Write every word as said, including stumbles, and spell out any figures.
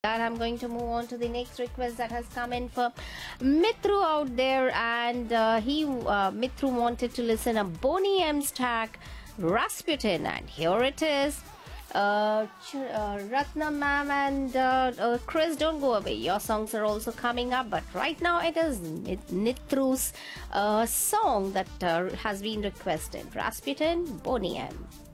That I'm going to move on to the next request that has come in for Mithru out there, and uh, he uh, Mithru wanted to listen a Boney M's track Rasputin, and here it is. Uh, Ch- uh, Ratna ma'am and uh, uh, Chris, don't go away. Your songs are also coming up, but right now it is Mithru's uh, song that uh, has been requested. Rasputin, Boney M.